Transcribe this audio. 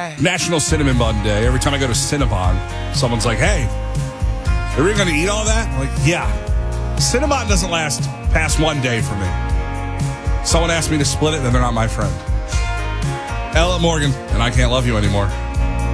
National Cinnamon Bun Day. Every time I go to Cinnabon, someone's like, hey, are we going to eat all that? I'm like, yeah. Cinnabon doesn't last past one day for me. Someone asked me to split it, then they're not my friend. Ella Morgan, and I can't love you anymore.